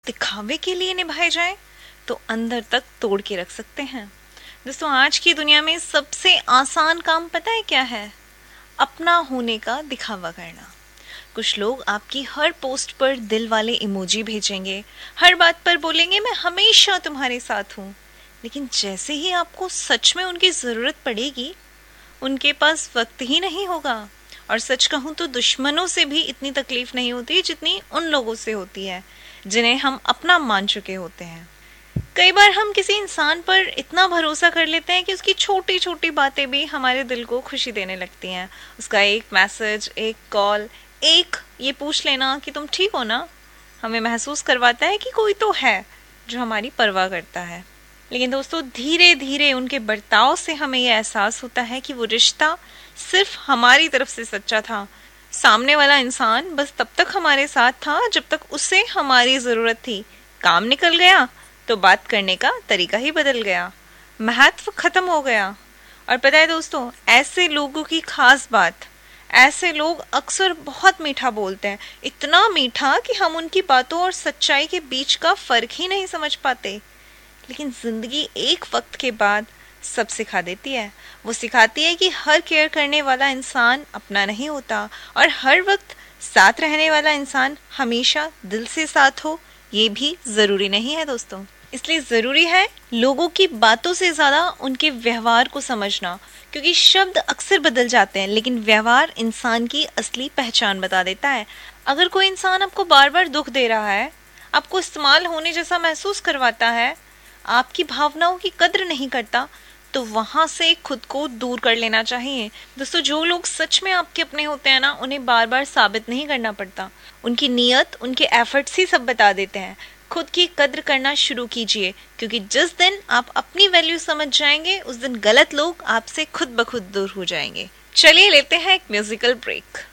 दिखावे के लिए निभाए जाएं तो अंदर तक तोड़ के रख सकते हैं। दोस्तों, आज की दुनिया में सबसे आसान काम पता है क्या है? अपना होने का दिखावा करना। कुछ लोग आपकी हर पोस्ट पर दिल वाले इमोजी भेजेंगे, हर बात पर बोलेंगे मैं हमेशा तुम्हारे साथ हूँ, लेकिन जैसे ही आपको सच में उनकी जरूरत पड़ेगी उनके पास वक्त ही नहीं होगा। और सच कहूँ तो दुश्मनों से भी इतनी तकलीफ नहीं होती जितनी उन लोगों से होती है जिन्हें हम अपना मान चुके होते हैं। कई बार हम किसी इंसान पर इतना भरोसा कर लेते हैं कि उसकी छोटी छोटी बातें भी हमारे दिल को खुशी देने लगती हैं। उसका एक मैसेज, एक कॉल, एक ये पूछ लेना कि तुम ठीक हो ना, हमें महसूस करवाता है कि कोई तो है जो हमारी परवाह करता है। लेकिन दोस्तों, धीरे धीरे उनके बर्ताव से हमें यह एहसास होता है कि वो रिश्ता सिर्फ हमारी तरफ से सच्चा था। सामने वाला इंसान बस तब तक हमारे साथ था जब तक उसे हमारी जरूरत थी। काम निकल गया तो बात करने का तरीका ही बदल गया, महत्व खत्म हो गया। और पता है दोस्तों, ऐसे लोगों की खास बात, ऐसे लोग अक्सर बहुत मीठा बोलते हैं, इतना मीठा कि हम उनकी बातों और सच्चाई के बीच का फर्क ही नहीं समझ पाते। लेकिन जिंदगी एक वक्त के बाद सब सिखा देती है। वो सिखाती है कि हर केयर करने वाला इंसान अपना नहीं होता, और हर वक्त साथ रहने वाला इंसान हमेशा दिल से साथ हो ये भी जरूरी नहीं है दोस्तों। इसलिए जरूरी है लोगों की बातों से ज्यादा उनके व्यवहार को समझना, क्योंकि शब्द अक्सर बदल जाते हैं लेकिन व्यवहार इंसान की असली पहचान बता देता है। अगर कोई इंसान आपको बार बार दुख दे रहा है, आपको इस्तेमाल होने जैसा महसूस करवाता है, आपकी भावनाओं की कद्र नहीं करता, तो वहां से खुद को दूर कर लेना चाहिए। दोस्तों, जो लोग सच में आपके अपने होते हैं ना, उन्हें बार बार साबित नहीं करना पड़ता। उनकी नीयत, उनके एफर्ट्स ही सब बता देते हैं। खुद की कद्र करना शुरू कीजिए, क्योंकि जिस दिन आप अपनी वैल्यू समझ जाएंगे उस दिन गलत लोग आपसे खुद ब खुद दूर हो जाएंगे। चलिए लेते हैं एक म्यूजिकल ब्रेक।